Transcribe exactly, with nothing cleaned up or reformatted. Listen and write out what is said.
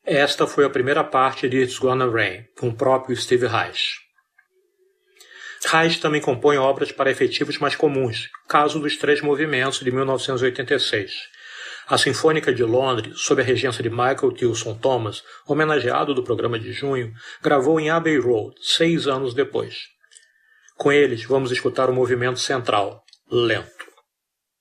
Esta foi a primeira parte de It's Gonna Rain, com o próprio Steve Reich. Reich também compõe obras para efetivos mais comuns, caso dos Três Movimentos, de mil novecentos e oitenta e seis. A Sinfônica de Londres, sob a regência de Michael Tilson Thomas, homenageado do programa de junho, gravou em Abbey Road, seis anos depois. Com eles, vamos escutar o movimento central, lento.